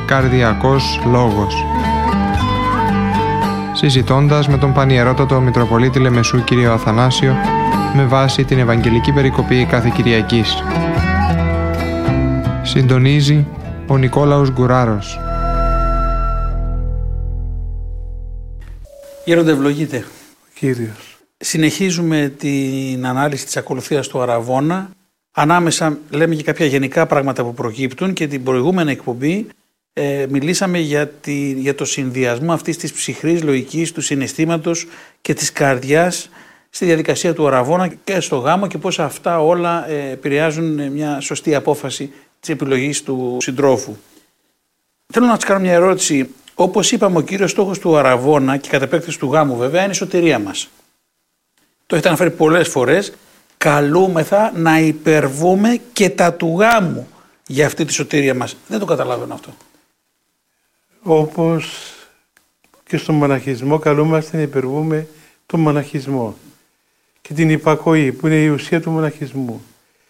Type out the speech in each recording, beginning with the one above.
Καρδιακός λόγος. Συζητώντας με τον Πανιερότατο Μητροπολίτη Λεμεσού κ. Αθανάσιο με βάση την Ευαγγελική Περικοπή κάθε Κυριακής. Συντονίζει ο Νικόλαος Γκουράρος. Γέροντα, ευλογείτε. Κύριος. Συνεχίζουμε την ανάλυση της ακολουθίας του Αραβώνα. Ανάμεσα λέμε και κάποια γενικά πράγματα που προκύπτουν και την προηγούμενη εκπομπή μιλήσαμε για το συνδυασμό αυτής της ψυχρής λογικής, του συναισθήματος και της καρδιάς στη διαδικασία του Αραβώνα και στο γάμο και πώς αυτά όλα επηρεάζουν μια σωστή απόφαση της επιλογής του συντρόφου. Θέλω να σας κάνω μια ερώτηση. Όπως είπαμε, ο κύριος στόχος του Αραβώνα και κατ' επέκταση του γάμου βέβαια είναι η σωτηρία μας. Το έχετε αναφέρει πολλές φορές. Καλούμεθα να υπερβούμε και τα του γάμου για αυτή τη σωτηρία μας. Δεν το καταλαβαίνω αυτό. Όπως και στον μοναχισμό καλούμαστε να υπερβούμε τον μοναχισμό και την υπακοή που είναι η ουσία του μοναχισμού.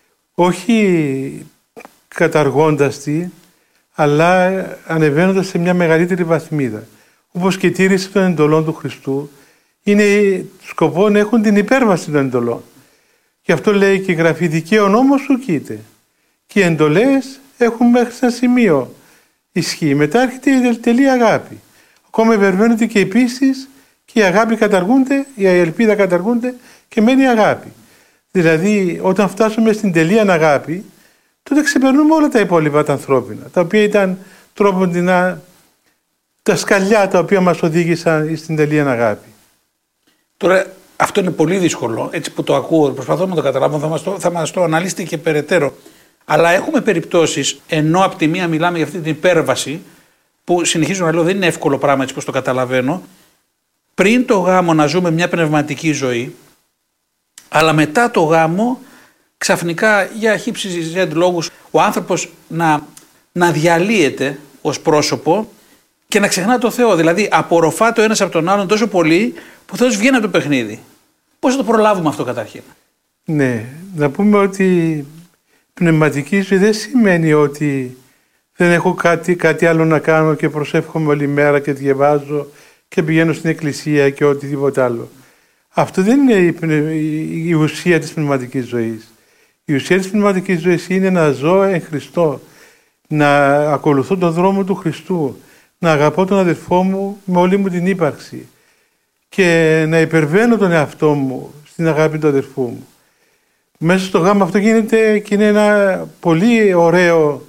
Όχι καταργώντας τη, αλλά ανεβαίνοντας σε μια μεγαλύτερη βαθμίδα. Όπως και η τήρηση των εντολών του Χριστού είναι σκοπό να έχουν την υπέρβαση των εντολών. Γι' αυτό λέει και η Γραφή, δικαίω νόμος σου κοίται. Και οι εντολές έχουν μέχρι ένα σημείο ισχύ. Μετά έρχεται η τελεία αγάπη. Ακόμα υπερβαίνονται και επίσης και η αγάπη καταργούνται, η ελπίδα καταργούνται και μένει η αγάπη. Δηλαδή όταν φτάσουμε στην τελεία αγάπη, τότε ξεπερνούμε όλα τα υπόλοιπα τα ανθρώπινα, τα οποία ήταν τρόποντινά τα σκαλιά τα οποία μας οδήγησαν στην τελεία αγάπη. Τώρα αυτό είναι πολύ δύσκολο, έτσι που το ακούω, προσπαθώ να το καταλάβω, θα μας το αναλύσετε και περαιτέρω. Αλλά έχουμε περιπτώσεις, ενώ από τη μία μιλάμε για αυτή την υπέρβαση, που συνεχίζω να λέω δεν είναι εύκολο πράγμα έτσι πως το καταλαβαίνω, πριν το γάμο να ζούμε μια πνευματική ζωή, αλλά μετά το γάμο ξαφνικά για χύψης λόγους ο άνθρωπος να διαλύεται ως πρόσωπο και να ξεχνά το Θεό. Δηλαδή απορροφά το ένας από τον άλλον τόσο πολύ που ο Θεός βγαίνει από το παιχνίδι. Πώς θα το προλάβουμε αυτό καταρχήν? Ναι, να πούμε ότι πνευματική ζωή δεν σημαίνει ότι δεν έχω κάτι άλλο να κάνω και προσεύχομαι όλη μέρα και διαβάζω και πηγαίνω στην εκκλησία και οτιδήποτε άλλο. Αυτό δεν είναι η ουσία της πνευματικής ζωής. Η ουσία της πνευματικής ζωής είναι να ζω εν Χριστώ, να ακολουθώ τον δρόμο του Χριστού, να αγαπώ τον αδελφό μου με όλη μου την ύπαρξη και να υπερβαίνω τον εαυτό μου στην αγάπη του αδελφού μου. Μέσα στο γάμο αυτό γίνεται και είναι ένα πολύ ωραίο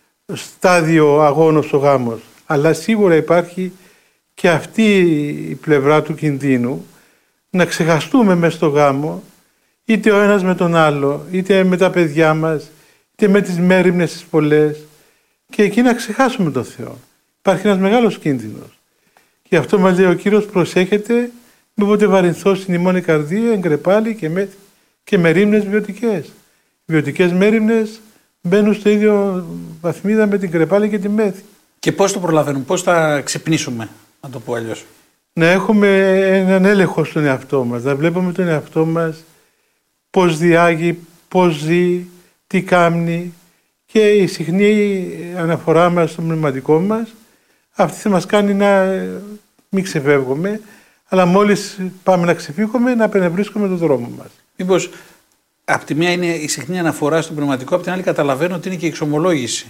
στάδιο αγώνος ο γάμος. Αλλά σίγουρα υπάρχει και αυτή η πλευρά του κινδύνου να ξεχαστούμε μέσα στο γάμο, είτε ο ένας με τον άλλο, είτε με τα παιδιά μας, είτε με τις μέριμνες τις πολλές, και εκεί να ξεχάσουμε τον Θεό. Υπάρχει ένας μεγάλος κίνδυνος. Γι' αυτό μας λέει ο Κύριος, προσέχετε, μήποτε βαρυνθώ στην ημών η καρδία, εγκρεπάλη και μερίμνες βιωτικές. Οι βιωτικές μέριμνες μπαίνουν στο ίδιο βαθμίδα με την κρεπάλη και τη μέθη. Και πώς το προλαβαίνουμε, πώς θα ξυπνήσουμε, να το πω αλλιώς? Να έχουμε έναν έλεγχο στον εαυτό μας, να βλέπουμε τον εαυτό μας πώς διάγει, πώς ζει, τι κάνει, και η συχνή αναφορά μας στο πνευματικό μας αυτή θα μας κάνει να μην ξεφεύγουμε, αλλά μόλις πάμε να ξεφύγουμε να απενευρίσκουμε τον δρόμο μας. Μήπως από τη μία είναι η συχνή αναφορά στο πνευματικό, από την άλλη καταλαβαίνω ότι είναι και η εξομολόγηση.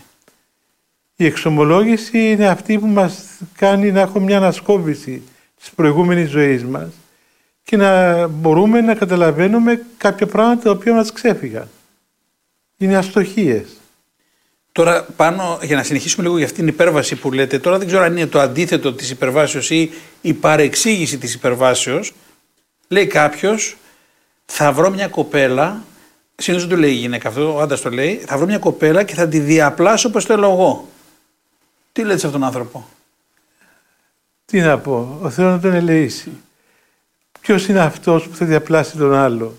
Η εξομολόγηση είναι αυτή που μας κάνει να έχουμε μια ανασκόπηση της προηγούμενης ζωής μας και να μπορούμε να καταλαβαίνουμε κάποια πράγματα τα οποία μας ξέφυγαν. Είναι αστοχίες. Τώρα πάνω, για να συνεχίσουμε λίγο για αυτήν την υπέρβαση που λέτε, τώρα δεν ξέρω αν είναι το αντίθετο της υπερβάσεως ή η παρεξήγηση της υπερβάσεως. Λέει κάποιος, θα βρω μια κοπέλα, συνήθως δεν το λέει η γυναίκα αυτό, ο άντρας το λέει, θα βρω μια κοπέλα και θα τη διαπλάσω όπως θέλω εγώ. Τι λέτε σε αυτόν τον άνθρωπο? Τι να πω, ο Θεός να τον ελεήσει. Ποιος είναι αυτός που θα διαπλάσει τον άλλο?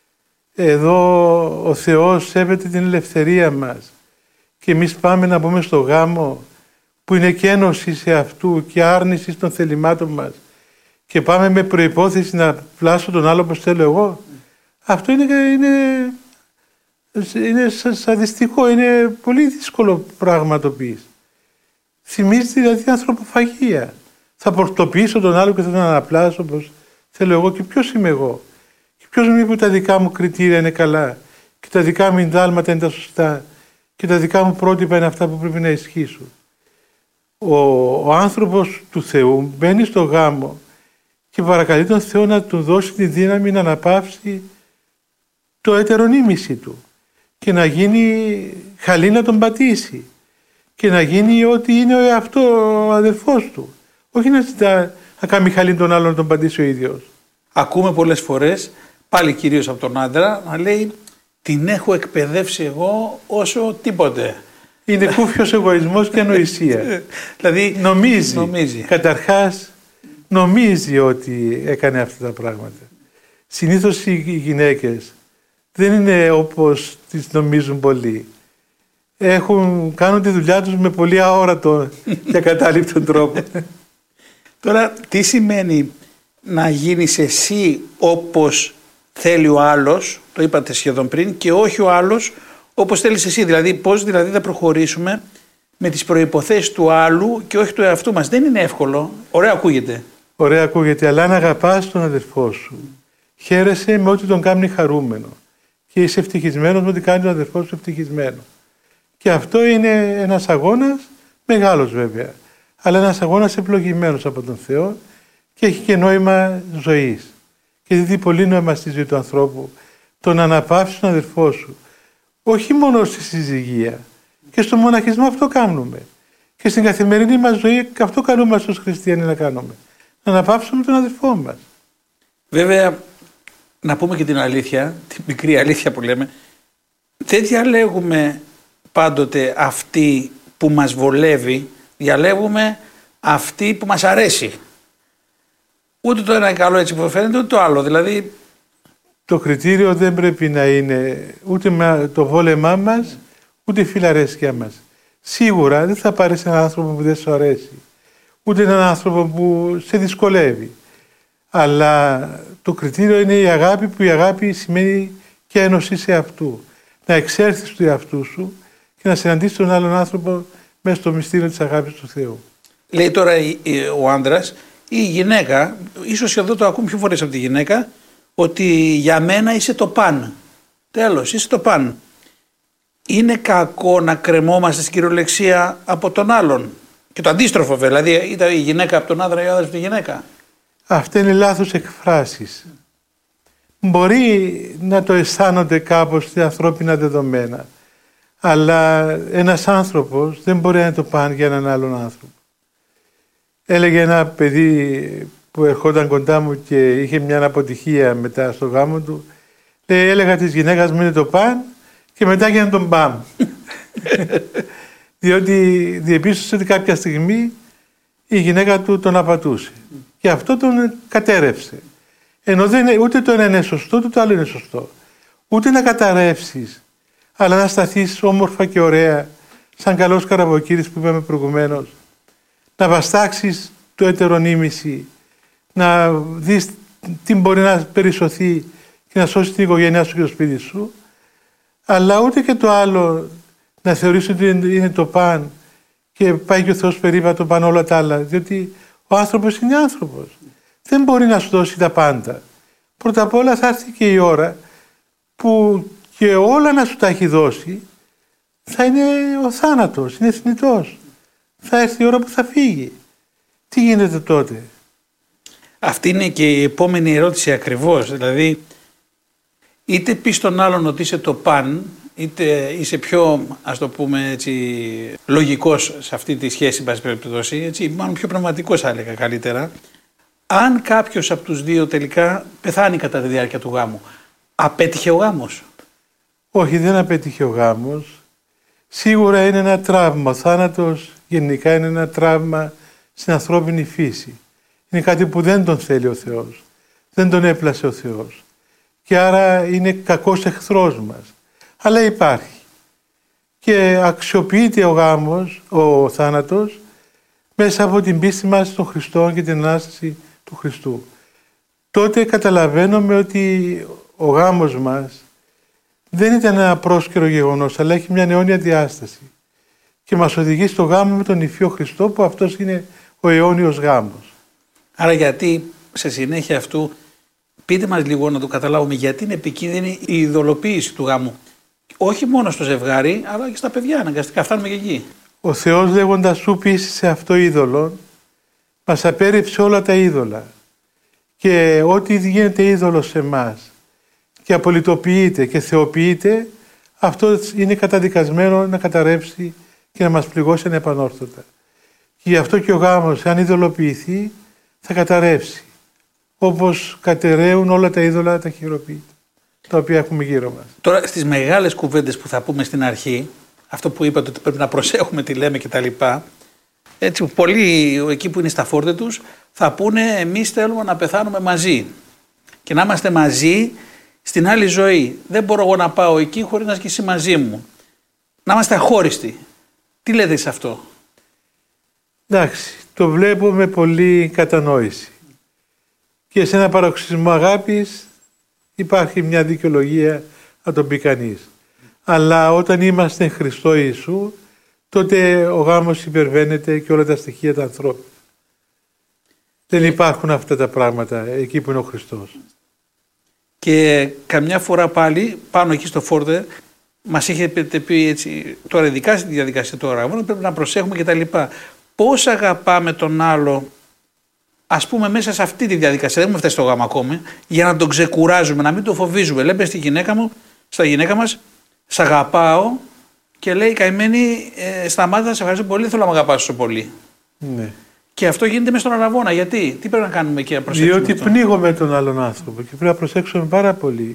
Εδώ ο Θεός σέβεται την ελευθερία μας και εμείς πάμε να μπούμε στο γάμο που είναι και ένωση σε αυτού και άρνηση των θελημάτων μας και πάμε με προϋπόθεση να πλάσω τον άλλο όπως θέλω εγώ. Αυτό είναι σαδιστικό, είναι πολύ δύσκολο πράγμα το πεις. Θυμίζει δηλαδή ανθρωποφαγία. Θα προκτοποιήσω τον άλλο και θα τον αναπλάσω όπως θέλω εγώ. Και ποιος είμαι εγώ? Και ποιος μου είπε ότι τα δικά μου κριτήρια είναι καλά και τα δικά μου εντάλματα είναι τα σωστά και τα δικά μου πρότυπα είναι αυτά που πρέπει να ισχύσουν? Ο άνθρωπος του Θεού μπαίνει στο γάμο και παρακαλεί τον Θεό να του δώσει τη δύναμη να αναπαύσει το έτερονίμηση του και να γίνει χαλή να τον πατήσει και να γίνει ό,τι είναι αυτό ο αδελφός του. Όχι να ζητά να κάνει χαλή τον άλλον να τον πατήσει ο ίδιος. Ακούμε πολλές φορές, πάλι κυρίως από τον άντρα, να λέει την έχω εκπαιδεύσει εγώ όσο τίποτε. Είναι κούφιος εγωισμός και ανοησία. Δηλαδή νομίζει. Καταρχάς νομίζει ότι έκανε αυτά τα πράγματα. Συνήθως οι γυναίκες δεν είναι όπως τις νομίζουν πολλοί. Κάνουν τη δουλειά τους με πολύ αόρατο και ακατάληπτο τρόπο. Τώρα τι σημαίνει να γίνεις εσύ όπως θέλει ο άλλος, το είπατε σχεδόν πριν, και όχι ο άλλος όπως θέλεις εσύ? Δηλαδή πώς δηλαδή θα προχωρήσουμε με τις προϋποθέσεις του άλλου και όχι του εαυτού μας? Δεν είναι εύκολο. Ωραία ακούγεται. Ωραία ακούγεται, αλλά αν αγαπάς τον αδερφό σου, χαίρεσαι με ό,τι τον κάνει χαρούμενο και είσαι ευτυχισμένος με ό,τι κάνει τον αδερφό σου ευτυχισμένο. Και αυτό είναι ένας αγώνας μεγάλος βέβαια, αλλά ένας αγώνας ευλογημένος από τον Θεό και έχει και νόημα ζωής. Και δίδει πολύ νόημα στη ζωή του ανθρώπου το να αναπαύσεις τον αδερφό σου. Όχι μόνο στη συζυγία, και στο μοναχισμό αυτό κάνουμε. Και στην καθημερινή μας ζωή αυτό καλούμαστε ως χριστιανοί να κάνουμε. Να αναπαύσουμε τον αδερφό μας. Βέβαια, να πούμε και την αλήθεια, την μικρή αλήθεια που λέμε, δεν διαλέγουμε πάντοτε αυτή που μας βολεύει, διαλέγουμε αυτή που μας αρέσει. Ούτε το ένα είναι καλό έτσι που φαίνεται, ούτε το άλλο. Δηλαδή, το κριτήριο δεν πρέπει να είναι ούτε το βόλεμά μας, ούτε η φιλαρέσκεια μας. Σίγουρα δεν θα πάρεις έναν άνθρωπο που δεν σου αρέσει, ούτε έναν άνθρωπο που σε δυσκολεύει. Αλλά το κριτήριο είναι η αγάπη, που η αγάπη σημαίνει και ένωση σε αυτού. Να εξέλθεις του εαυτού σου και να συναντήσεις τον άλλον άνθρωπο μέσα στο μυστήριο της αγάπης του Θεού. Λέει τώρα ο άντρας ή η γυναίκα, ίσως εδώ το ακούμε πιο φορές από τη γυναίκα, ότι για μένα είσαι το παν. Τέλος, είσαι το παν. Είναι κακό να κρεμόμαστε στην κυριολεξία από τον άλλον? Και το αντίστροφο βέβαια, δηλαδή ήταν η γυναίκα από τον άντρα ή ο άντρας από τη γυναίκα. Αυτά είναι λάθος εκφράσεις. Μπορεί να το αισθάνονται κάπως στα ανθρώπινα δεδομένα, αλλά ένας άνθρωπος δεν μπορεί να το πάνε για έναν άλλον άνθρωπο. Έλεγε ένα παιδί που ερχόταν κοντά μου και είχε μια αποτυχία μετά στο γάμο του, λέει, έλεγα της γυναίκας μου είναι το παν και μετά έγινε τον μπαμ. Διότι διεπίστωσε ότι κάποια στιγμή η γυναίκα του τον απατούσε και αυτό τον κατέρευσε. Ενώ ούτε το ένα είναι σωστό, ούτε το άλλο είναι σωστό. Ούτε να καταρρεύσεις, αλλά να σταθείς όμορφα και ωραία, σαν καλός καραβοκύρης που είπαμε προηγουμένως, να βαστάξεις το ετερονίμηση, να δεις τι μπορεί να περισσωθεί και να σώσει την οικογένειά σου και το σπίτι σου, αλλά ούτε και το άλλο να θεωρείς ότι είναι το παν και πάει και ο Θεός περίπατο πάνω όλα τα άλλα, διότι ο άνθρωπος είναι άνθρωπος. Δεν μπορεί να σου δώσει τα πάντα. Πρώτα απ' όλα θα έρθει και η ώρα που και όλα να σου τα έχει δώσει θα είναι ο θάνατος, είναι θνητός. Θα έρθει η ώρα που θα φύγει. Τι γίνεται τότε? Αυτή είναι και η επόμενη ερώτηση ακριβώς. Δηλαδή, είτε πεις στον άλλον ότι είσαι το παν, είτε είσαι πιο, ας το πούμε έτσι, λογικός σε αυτή τη σχέση, πάση περιπτώσει, έτσι, μάλλον πιο πραγματικός θα έλεγα καλύτερα. Αν κάποιος από τους δύο τελικά πεθάνει κατά τη διάρκεια του γάμου, απέτυχε ο γάμος? Όχι, δεν απέτυχε ο γάμος. Σίγουρα είναι ένα τραύμα. Ο θάνατος γενικά είναι ένα τραύμα στην ανθρώπινη φύση. Είναι κάτι που δεν τον θέλει ο Θεός. Δεν τον έπλασε ο Θεός. Και άρα είναι κακός εχθρός μας. Αλλά υπάρχει. Και αξιοποιείται ο γάμος, ο θάνατος, μέσα από την πίστη μας στον Χριστό και την Ανάσταση του Χριστού. Τότε καταλαβαίνουμε ότι ο γάμος μας δεν ήταν ένα πρόσκαιρο γεγονός, αλλά έχει μια αιώνια διάσταση. και μας οδηγεί στο γάμο με τον Υφιό Χριστό, που αυτός είναι ο αιώνιος γάμος. Άρα γιατί σε συνέχεια αυτού, πείτε μας λίγο να το καταλάβουμε, γιατί είναι επικίνδυνη η ειδωλοποίηση του γάμου. Όχι μόνο στο ζευγάρι, αλλά και στα παιδιά, αναγκαστικά φτάνουμε και εκεί. Ο Θεός, λέγοντας σου πείσει σε αυτό είδωλο, μας απέρριψε όλα τα είδωλα. Και ό,τι γίνεται είδωλο σε εμάς και απολυτοποιείται και θεοποιείται, αυτό είναι καταδικασμένο να καταρρεύσει και να μας πληγώσει ανεπανόρθωτα. Και γι' αυτό και ο γάμος, αν ειδωλοποιηθεί, θα καταρρεύσει. Όπως κατεραίουν όλα τα είδωλα τα χειροποίητα, τα οποία έχουμε γύρω μας. Τώρα στις μεγάλες κουβέντες που θα πούμε στην αρχή, αυτό που είπατε ότι πρέπει να προσέχουμε τι λέμε κτλ. Έτσι, πολλοί εκεί που είναι στα φόρτε τους θα πούνε εμείς θέλουμε να πεθάνουμε μαζί και να είμαστε μαζί στην άλλη ζωή. Δεν μπορώ εγώ να πάω εκεί χωρίς να είσαι και εσύ μαζί μου. Να είμαστε αχώριστοι. Τι λέτε σε αυτό? Εντάξει, το βλέπω με πολλή κατανόηση. Και σε ένα παροξισμό αγάπης υπάρχει μια δικαιολογία να τον πει κανείς. Αλλά όταν είμαστε εν Χριστώ Ιησού, τότε ο γάμος υπερβαίνεται και όλα τα στοιχεία τα ανθρώπινα. Δεν υπάρχουν αυτά τα πράγματα εκεί που είναι ο Χριστός. Και καμιά φορά πάλι πάνω εκεί στο φόρτε μας είχετε πει έτσι, τώρα ειδικά στη διαδικασία του αγώνα πρέπει να προσέχουμε κτλ. Πώς αγαπάμε τον άλλο, ας πούμε μέσα σε αυτή τη διαδικασία, δεν έχουμε φτάσει στο γάμο ακόμη, για να τον ξεκουράζουμε, να μην τον φοβίζουμε. Λέμε στη γυναίκα μου, στα γυναίκα μας, σ' αγαπάω και λέει καημένη, σταμάτα, σε ευχαριστώ πολύ, δεν θέλω να με αγαπάς τόσο πολύ. Ναι. Και αυτό γίνεται μέσα στον αγώνα. Γιατί, τι πρέπει να κάνουμε και να προσέξουμε? Διότι πνίγουμε τον άλλον άνθρωπο και πρέπει να προσέξουμε πάρα πολύ.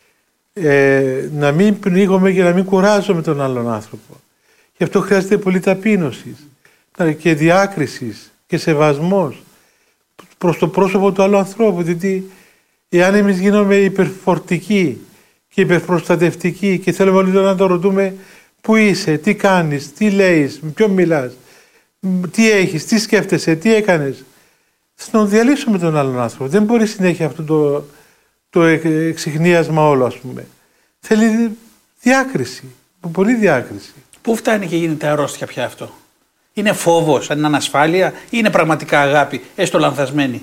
Να μην πνίγουμε και να μην κουράζουμε τον άλλον άνθρωπο. Γι' αυτό χρειάζεται πολύ ταπείνωση και διάκριση και σεβασμός προς το πρόσωπο του άλλου ανθρώπου. Δηλαδή, εάν εμείς γίνομαι υπερφορτικοί και υπερπροστατευτικοί και θέλουμε όλοι να το ρωτούμε πού είσαι, τι κάνεις, τι λέεις, με ποιον μιλάς, τι έχεις, τι σκέφτεσαι, τι έκανες, θα τον διαλύσουμε τον άλλον άνθρωπο. Δεν μπορεί συνέχεια αυτό το εξιχνίασμα όλο, ας πούμε. Θέλει διάκριση, πολύ διάκριση. Πού φτάνει και γίνεται αρρώστια πια αυτό? Είναι φόβος, αν είναι ανασφάλεια ή είναι πραγματικά αγάπη, έστω λανθασμένη?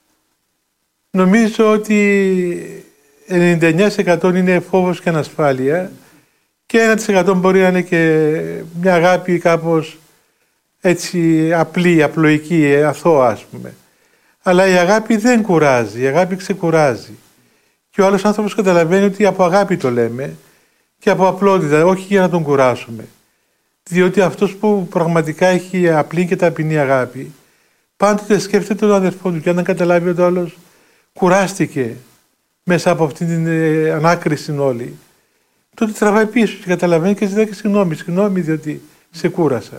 Νομίζω ότι 99% είναι φόβος και ανασφάλεια και 1% μπορεί να είναι και μια αγάπη κάπως έτσι απλή, απλοϊκή, αθώα, ας πούμε. Αλλά η αγάπη δεν κουράζει, η αγάπη ξεκουράζει. Και ο άλλος άνθρωπος καταλαβαίνει ότι από αγάπη το λέμε και από απλότητα, όχι για να τον κουράσουμε. Διότι αυτός που πραγματικά έχει απλή και ταπεινή αγάπη, πάντοτε σκέφτεται τον αδερφό του και αν καταλάβει ότι ο άλλος κουράστηκε μέσα από αυτή την ανάκριση όλη, τότε τραβάει πίσω και καταλαβαίνει και ζητάει και συγγνώμη διότι σε κούρασα.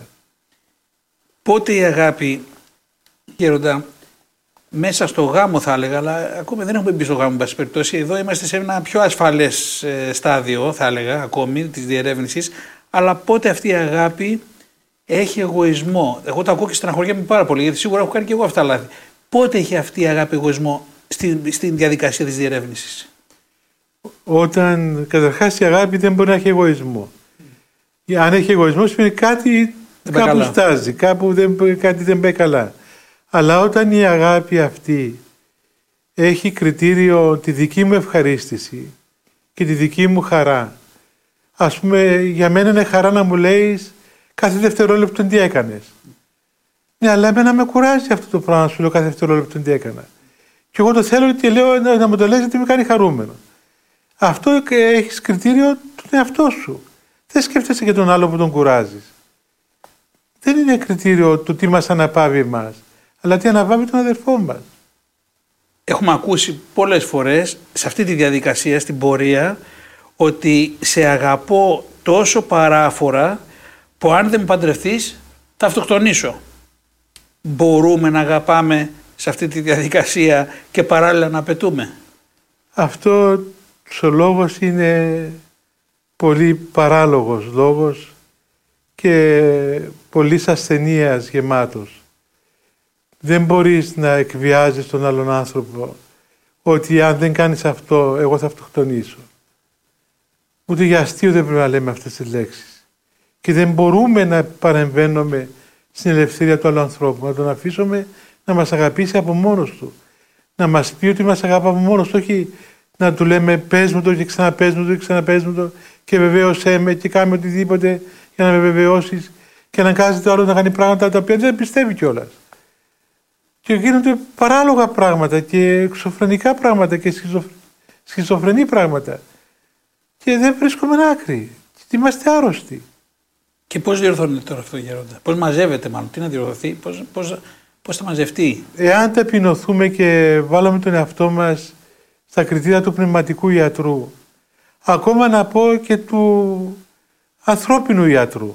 Πότε η αγάπη, Γέροντα, μέσα στο γάμο θα έλεγα, αλλά ακόμη δεν έχουμε μπει στο γάμο, εν πάση περιπτώσει. Εδώ είμαστε σε ένα πιο ασφαλές στάδιο, θα έλεγα, ακόμη της διερεύνησης. Αλλά πότε αυτή η αγάπη έχει εγωισμό? Εγώ το ακούω και στεναχωριέμαι πάρα πολύ, γιατί σίγουρα έχω κάνει και εγώ αυτά λάθη. Πότε έχει αυτή η αγάπη εγωισμό στην διαδικασία της διερεύνησης? Όταν καταρχάς η αγάπη δεν μπορεί να έχει εγωισμό. Αν έχει εγωισμό σημαίνει κάτι κάπου στάζει, κάτι δεν πάει καλά. Αλλά όταν η αγάπη αυτή έχει κριτήριο τη δική μου ευχαρίστηση και τη δική μου χαρά, ας πούμε για μένα είναι χαρά να μου λέεις κάθε δευτερόλεπτο τι έκανες. Ναι, αλλά εμένα με κουράζει αυτό το πράγμα να σου λέω κάθε δευτερόλεπτο τι έκανα. Και εγώ το θέλω και λέω να μου το λες γιατί με κάνει χαρούμενο. Αυτό έχεις κριτήριο τον εαυτό σου. Δεν σκέφτεσαι και τον άλλο που τον κουράζεις. Δεν είναι κριτήριο του τι μας αναπαύει εμάς, αλλά τι αναπαύει τον αδερφό μας. Έχουμε ακούσει πολλές φορές σε αυτή τη διαδικασία, στην πορεία, ότι σε αγαπώ τόσο παράφορα που αν δεν με παντρευτείς θα αυτοκτονήσω. Μπορούμε να αγαπάμε σε αυτή τη διαδικασία και παράλληλα να απαιτούμε? Αυτό ο λόγος είναι πολύ παράλογος λόγος και πολύ ασθενείας γεμάτος. Δεν μπορείς να εκβιάζεις τον άλλον άνθρωπο ότι αν δεν κάνεις αυτό εγώ θα αυτοκτονήσω. Ούτε για αστείο δεν πρέπει να λέμε αυτές τις λέξεις. Και δεν μπορούμε να παρεμβαίνουμε στην ελευθερία του άλλου ανθρώπου, να τον αφήσουμε να μας αγαπήσει από μόνος του. Να μας πει ότι μας αγαπά από μόνος του, όχι να του λέμε πες μου το και ξαναπες μου το και ξαναπες μου το και βεβαίωσέ με και κάνε οτιδήποτε για να με βεβαιώσεις και να αναγκάζει το άλλο να κάνει πράγματα τα οποία δεν πιστεύει κιόλας. Και γίνονται παράλογα πράγματα και εξωφρενικά πράγματα και σχιζοφρενή πράγματα. Και δεν βρίσκουμε άκρη. Και είμαστε άρρωστοι. Και πώς διορθώνεται τώρα αυτό, Γέροντα? Πώς μαζεύεται, μάλλον? Τι να διορθωθεί, πώς θα μαζευτεί? Εάν ταπεινωθούμε και βάλουμε τον εαυτό μας στα κριτήρια του πνευματικού ιατρού, ακόμα να πω και του ανθρώπινου ιατρού.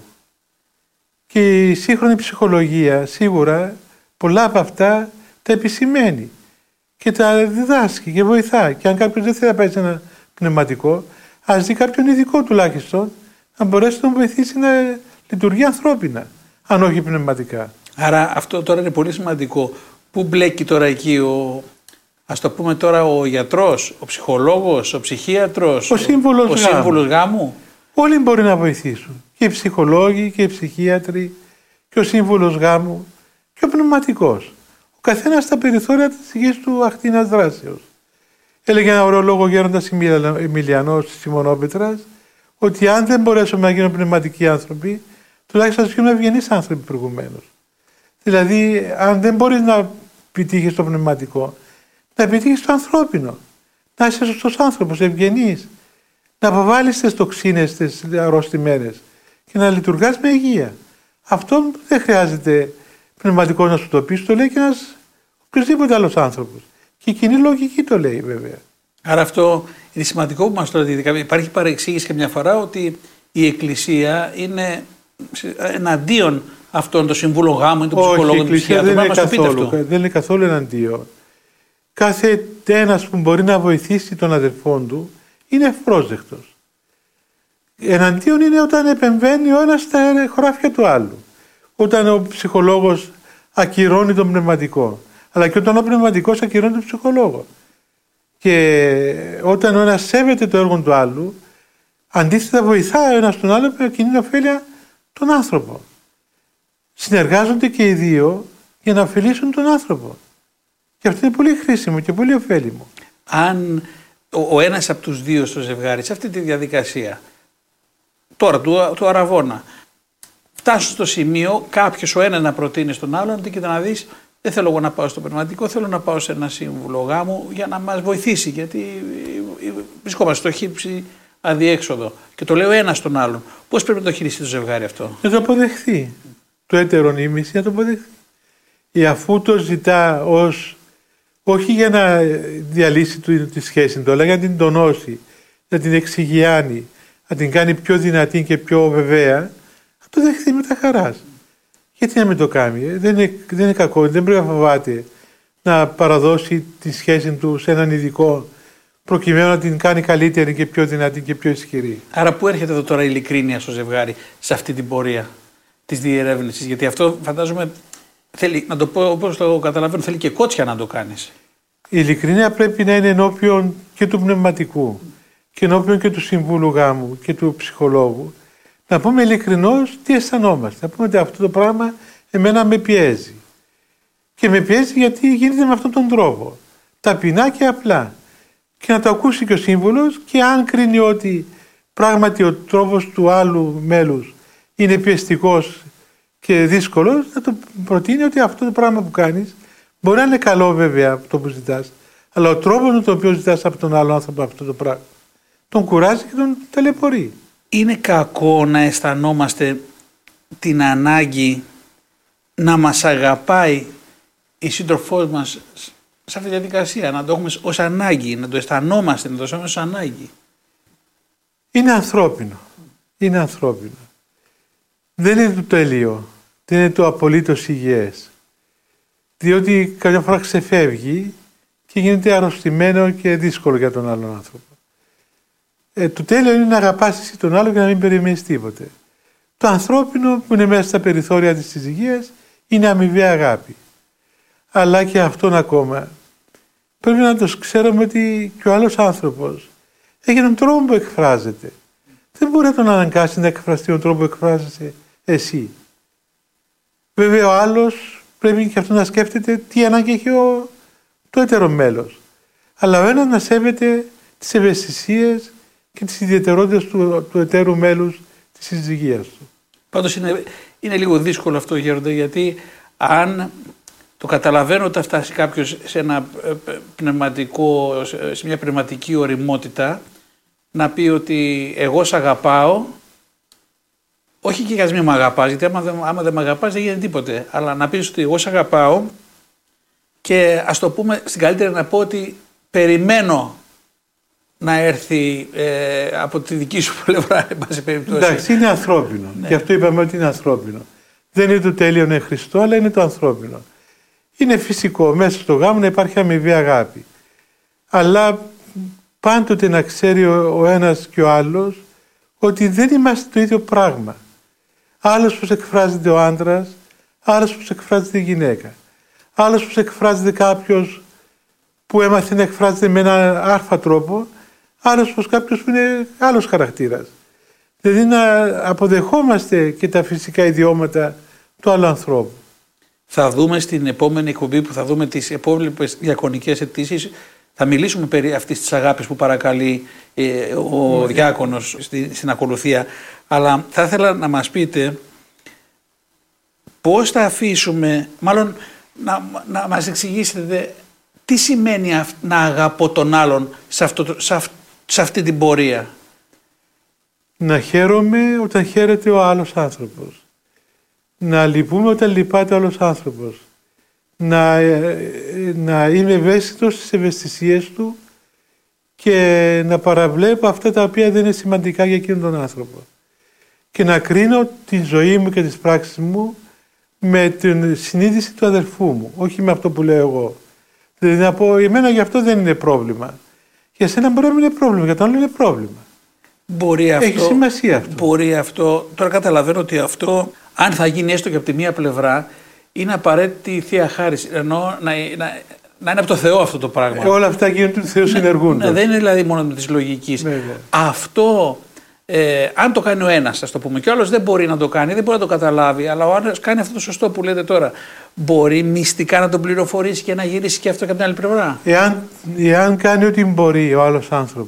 Και η σύγχρονη ψυχολογία σίγουρα πολλά από αυτά τα επισημαίνει και τα διδάσκει και βοηθά. Και αν κάποιος δεν θέλει να πάει σε ένα πνευματικό, ας δει κάποιον ειδικό τουλάχιστον να μπορέσει να τον βοηθήσει να λειτουργεί ανθρώπινα, αν όχι πνευματικά. Άρα αυτό τώρα είναι πολύ σημαντικό. Πού μπλέκει τώρα εκεί ας το πούμε τώρα, ο γιατρός, ο ψυχολόγος, ο ψυχίατρος, ο σύμβουλος γάμου? Όλοι μπορεί να βοηθήσουν. Και οι ψυχολόγοι και οι ψυχίατροι και ο σύμβουλος γάμου και ο πνευματικός. Ο καθένας στα περιθώρια της γης του ακτίνας δράσεως. Έλεγε ένα ωραίο λόγο ο Γέροντας Εμιλιανός της Σιμωνόπετρας, ότι αν δεν μπορέσουμε να γίνουμε πνευματικοί άνθρωποι, τουλάχιστον να γίνουμε ευγενείς άνθρωποι προηγουμένως. Δηλαδή, αν δεν μπορείς να επιτύχεις το πνευματικό, να επιτύχεις το ανθρώπινο. Να είσαι σωστός άνθρωπος, ευγενής. Να αποβάλεις τις τοξίνες, τις αρρωστημένες και να λειτουργάς με υγεία. Αυτό δεν χρειάζεται πνευματικό να σου το πει, το λέει και ένας οποιοσδήποτε άλλος άνθρωπος. Και η κοινή λογική το λέει βέβαια. Άρα αυτό είναι σημαντικό που μας το λέτε. Υπάρχει παρεξήγηση και μια φορά ότι η Εκκλησία είναι εναντίον αυτών των συμβούλων γάμου ή των ψυχολόγων του ψυχιάτρου. Δεν είναι καθόλου εναντίον. Κάθε ένας που μπορεί να βοηθήσει τον αδελφόν του είναι ευπρόσδεκτος. Εναντίον είναι όταν επεμβαίνει ο ένας στα χωράφια του άλλου. Όταν ο ψυχολόγος ακυρώνει τον πνευματικό. Αλλά και όταν ο πνευματικός ακυρώνει τον ψυχολόγο. Και όταν ο ένας σέβεται το έργο του άλλου, αντίθετα βοηθάει ο ένας τον άλλο με κοινή ωφέλεια τον άνθρωπο. Συνεργάζονται και οι δύο για να ωφελήσουν τον άνθρωπο. Και αυτό είναι πολύ χρήσιμο και πολύ ωφέλιμο. Αν ο ένας από τους δύο στο ζευγάρι, σε αυτή τη διαδικασία, τώρα του αραβώνα, φτάσουν στο σημείο κάποιος ο ένας να προτείνει στον άλλον ότι κοίτα να δεις, δεν θέλω εγώ να πάω στο πνευματικό, θέλω να πάω σε ένα σύμβουλο γάμου για να μας βοηθήσει, γιατί βρισκόμαστε στο χύψη αδιέξοδο. Και το λέω ένας στον άλλον. Πώς πρέπει να το χειριστεί το ζευγάρι αυτό? Να το αποδεχθεί. Το έτερον ήμιση να το αποδεχθεί. Αφού το ζητά όχι για να διαλύσει τη σχέση του, αλλά για να την τονώσει, να την εξηγιάνει, να την κάνει πιο δυνατή και πιο βεβαία, να το δεχθεί με τα χαράς. Γιατί να μην το κάνει? Δεν είναι κακό, δεν πρέπει να φοβάται να παραδώσει τη σχέση του σε έναν ειδικό, προκειμένου να την κάνει καλύτερη και πιο δυνατή και πιο ισχυρή. Άρα πού έρχεται εδώ τώρα η ειλικρίνεια στο ζευγάρι, σε αυτή την πορεία της διερεύνησης? Γιατί αυτό φαντάζομαι θέλει, να το πω όπως το καταλαβαίνω, θέλει και κότσια να το κάνεις. Η ειλικρίνεια πρέπει να είναι ενώπιον και του πνευματικού και ενώπιον και του συμβούλου γάμου και του ψυχολόγου. Να πούμε ειλικρινώς τι αισθανόμαστε. Να πούμε ότι αυτό το πράγμα εμένα με πιέζει. Και με πιέζει γιατί γίνεται με αυτόν τον τρόπο. Ταπεινά και απλά. Και να το ακούσει και ο σύμβουλος, και αν κρίνει ότι πράγματι ο τρόπος του άλλου μέλους είναι πιεστικός και δύσκολος, να το προτείνει ότι αυτό το πράγμα που κάνεις μπορεί να είναι καλό βέβαια αυτό που ζητάς, αλλά ο τρόπος με τον οποίο ζητάς από τον άλλο άνθρωπο αυτό το πράγμα τον κουράζει και τον ταλαιπωρεί. Είναι κακό να αισθανόμαστε την ανάγκη να μας αγαπάει η σύντροφός μας σε αυτή τη διαδικασία, να το έχουμε ως ανάγκη, να το αισθανόμαστε, να το αισθανόμαστε ως ανάγκη? Είναι ανθρώπινο. Είναι ανθρώπινο. Δεν είναι το τέλειο. Δεν είναι το απολύτως υγιές. Διότι κάποια φορά ξεφεύγει και γίνεται αρρωστημένο και δύσκολο για τον άλλον άνθρωπο. Το τέλειο είναι να αγαπάς εσύ τον άλλο και να μην περιμένεις τίποτε. Το ανθρώπινο που είναι μέσα στα περιθώρια της υγείας είναι αμοιβαία αγάπη. Αλλά και αυτόν ακόμα πρέπει να το ξέρουμε ότι και ο άλλος άνθρωπος έχει έναν τρόπο που εκφράζεται. δεν μπορεί να τον αναγκάσει να εκφραστεί τον τρόπο που εκφράζεσαι εσύ. Βέβαια ο άλλος πρέπει και αυτό να σκέφτεται τι ανάγκη έχει το έτερο μέλος. Αλλά ο ένας να σέβεται τις ευαισθησίες και τις ιδιαιτερότητες του εταίρου μέλους της συζυγίας του. Πάντως είναι λίγο δύσκολο αυτό, Γέροντα, γιατί αν το καταλαβαίνω ότι θα φτάσει κάποιος σε μια πνευματική ωριμότητα, να πει ότι εγώ σ' αγαπάω, όχι και για να μην με αγαπάς, γιατί άμα δεν με αγαπάς δεν γίνεται τίποτε, αλλά να πεις ότι εγώ σ' αγαπάω και ας το πούμε στην καλύτερη να πω ότι περιμένω να έρθει από τη δική σου πλευρά, εν πάση περιπτώσει. Εντάξει, είναι ανθρώπινο. Ναι. Γι' αυτό είπαμε ότι είναι ανθρώπινο. Δεν είναι το τέλειο είναι Χριστό, αλλά είναι το ανθρώπινο. Είναι φυσικό μέσα στο γάμο να υπάρχει αμοιβή αγάπη. Αλλά πάντοτε να ξέρει ο ένας και ο άλλος ότι δεν είμαστε το ίδιο πράγμα. Άλλος πως εκφράζεται ο άντρας, άλλος πως εκφράζεται η γυναίκα. Άλλος πως εκφράζεται κάποιος που έμαθε να εκφράζεται με έναν άρφα τρόπο, άλλος πως κάποιος που είναι άλλος χαρακτήρας. Δηλαδή να αποδεχόμαστε και τα φυσικά ιδιώματα του άλλου ανθρώπου. Θα δούμε στην επόμενη εκπομπή που θα δούμε τις επόμενες διακονικές αιτήσεις, θα μιλήσουμε περί αυτής της αγάπης που παρακαλεί ο διάκονος στην ακολουθία. Αλλά θα ήθελα να μας πείτε πώς θα αφήσουμε, μάλλον να μας εξηγήσετε τι σημαίνει να αγαπώ τον άλλον σε αυτή την πορεία. Να χαίρομαι όταν χαίρεται ο άλλος άνθρωπος. Να λυπούμε όταν λυπάται ο άλλος άνθρωπος. Να είμαι ευαίσθητος στις ευαισθησίες του και να παραβλέπω αυτά τα οποία δεν είναι σημαντικά για εκείνον τον άνθρωπο. Και να κρίνω τη ζωή μου και τις πράξεις μου με την συνείδηση του αδερφού μου, όχι με αυτό που λέω εγώ. Δηλαδή να πω, εμένα γι' αυτό δεν είναι πρόβλημα. Για σένα μπορεί να μην είναι πρόβλημα, για τον άλλο είναι πρόβλημα. Έχει σημασία αυτό. Μπορεί αυτό. Τώρα καταλαβαίνω ότι αυτό, αν θα γίνει έστω και από τη μία πλευρά, είναι απαραίτητη η Θεία Χάρις. Ενώ να είναι από το Θεό αυτό το πράγμα. Όλα αυτά γίνονται του Θεού συνεργούνται. Ναι, δεν είναι δηλαδή μόνο με της λογικής. Αυτό, αν το κάνει ο ένας, ας το πούμε, και ο άλλος δεν μπορεί να το κάνει, δεν μπορεί να το καταλάβει, αλλά ο άλλος κάνει αυτό το σωστό που λέτε τώρα. Μπορεί μυστικά να τον πληροφορήσει και να γυρίσει και αυτό και από την άλλη πλευρά. Εάν κάνει ό,τι μπορεί ο άλλος άνθρωπος